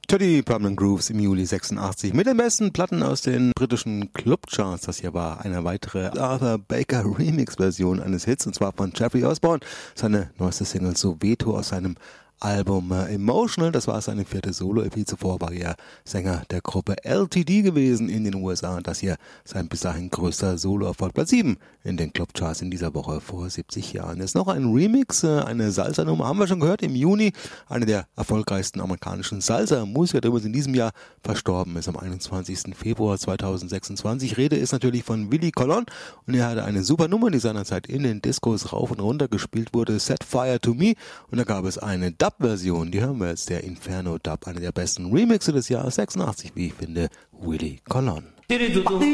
Teddy Permanent Grooves im Juli 86 mit den besten Platten aus den britischen Clubcharts. Das hier war eine weitere Arthur Baker Remix-Version eines Hits, und zwar von Jeffrey Osborne. Seine neueste Single Soweto aus seinem Album Emotional, das war seine 4. Solo-EP. Zuvor war er Sänger der Gruppe LTD gewesen in den USA, und das hier sein bis dahin größter Solo-Erfolg. Platz 7 in den Clubcharts in dieser Woche vor 70 Jahren. Jetzt noch ein Remix, eine Salsa-Nummer, haben wir schon gehört, im Juni. Eine der erfolgreichsten amerikanischen Salsa-Musiker, der übrigens in diesem Jahr verstorben ist, am 21. Februar 2026. Rede ist natürlich von Willie Colon, und er hatte eine super Nummer, die seinerzeit in den Discos rauf und runter gespielt wurde, Set Fire to Me, und da gab es eine Dub-Version, die hören wir jetzt, der Inferno Dub, einer der besten Remixe des Jahres 86, wie ich finde, Willie Colon.